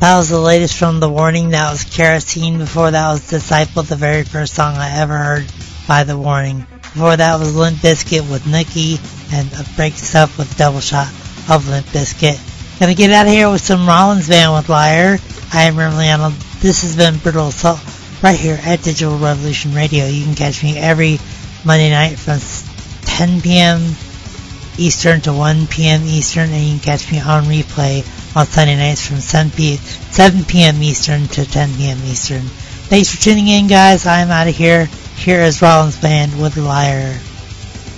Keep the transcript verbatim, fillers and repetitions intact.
That was the latest from The Warning. That was Kerosene. Before that was Disciple, the very first song I ever heard by The Warning. Before that was Limp Bizkit with Nookie, and Break Stuff with Double Shot of Limp Bizkit. Gonna get out of here with some Rollins Band with Liar. I am Remliano. This has been Brutal Assault right here at Digital Revolution Radio. You can catch me every Monday night from ten p.m. Eastern to one p.m. Eastern, and you can catch me on replay on Sunday nights from seven p.m. Eastern to ten p.m. Eastern. Thanks for tuning in, guys. I'm out of here. Here is Rollins Band with Liar.